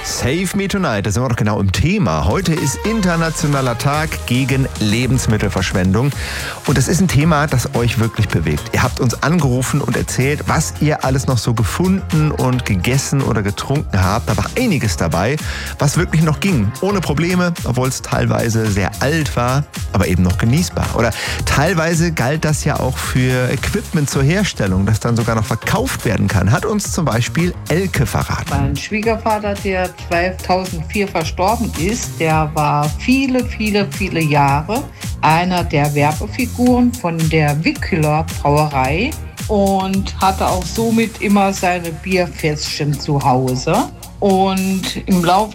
Save Me Tonight, da sind wir doch genau im Thema. Heute ist Internationaler Tag gegen Lebensmittelverschwendung. Und das ist ein Thema, das euch wirklich bewegt. Ihr habt uns angerufen und erzählt, was ihr alles noch so gefunden und gegessen oder getrunken habt. Da war einiges dabei, was wirklich noch ging. Ohne Probleme, obwohl es teilweise sehr alt war, aber eben noch genießbar. Oder teilweise galt das ja auch für Equipment zur Herstellung, das dann sogar noch verkauft werden kann. Hat uns zum Beispiel Elke verraten. Mein Schwiegervater, der 2004 verstorben ist, der war viele Jahre einer der Werbefiguren von der Wickeler Brauerei und hatte auch somit immer seine Bierfässchen zu Hause. Und im Laufe